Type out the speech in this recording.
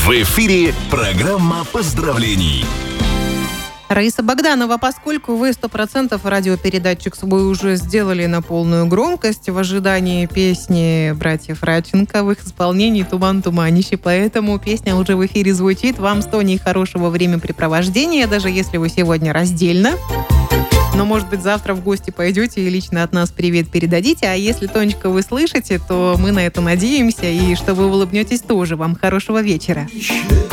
В эфире программа поздравлений. Раиса Богданова, поскольку вы 100% радиопередатчик свой уже сделали на полную громкость в ожидании песни братьев Радченко в их исполнении «Туман, туманище», поэтому песня уже в эфире звучит. Вам с Тоней хорошего времяпрепровождения, даже если вы сегодня раздельно. Но, может быть, завтра в гости пойдете и лично от нас привет передадите. А если, Тонечка, вы слышите, то мы на это надеемся. И что вы улыбнетесь тоже. Вам хорошего вечера.